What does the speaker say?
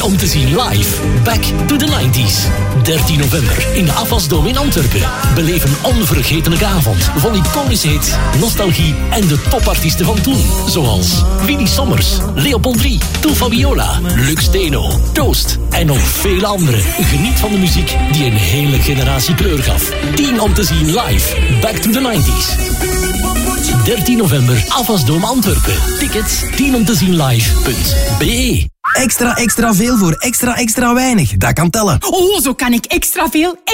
10 om te zien live. Back to the 90s. 13 november in de Afwasdome in Antwerpen. Beleef een onvergetelijke avond vol iconische hits, nostalgie en de topartiesten van toen. Zoals Willy Sommers, Leopold III, Toe Fabiola, Lux Steno, Toast en nog vele anderen. Geniet van de muziek die een hele generatie kleur gaf. 10 om te zien live. Back to the 90s. 13 november, Afwasdome Antwerpen. Tickets 10omtezienlive.be. Extra veel voor extra weinig. Dat kan tellen. Oh, zo kan ik extra veel